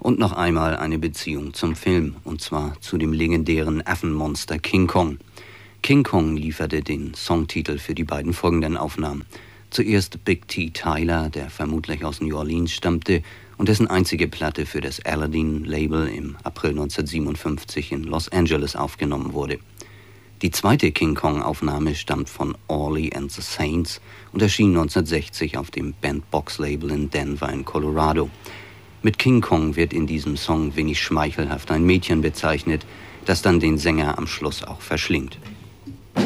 Und noch einmal eine Beziehung zum Film, und zwar zu dem legendären Affenmonster King Kong. King Kong lieferte den Songtitel für die beiden folgenden Aufnahmen. Zuerst Big T. Tyler, der vermutlich aus New Orleans stammte und dessen einzige Platte für das Aladdin-Label im April 1957 in Los Angeles aufgenommen wurde. Die zweite King Kong-Aufnahme stammt von Orley and the Saints und erschien 1960 auf dem Bandbox-Label in Denver in Colorado. Mit King Kong wird in diesem Song wenig schmeichelhaft ein Mädchen bezeichnet, das dann den Sänger am Schluss auch verschlingt.